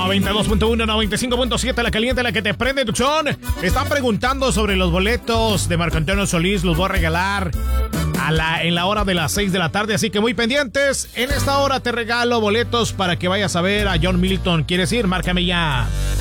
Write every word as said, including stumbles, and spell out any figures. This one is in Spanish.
noventa y dos punto uno, noventa y cinco punto siete, la caliente, la que te prende, Tucson. Están preguntando sobre los boletos de Marco Antonio Solís. Los voy a regalar a la, en la hora de las seis de la tarde, así que muy pendientes. En esta hora te regalo boletos para que vayas a ver a John Milton. ¿Quieres ir? Márcame ya.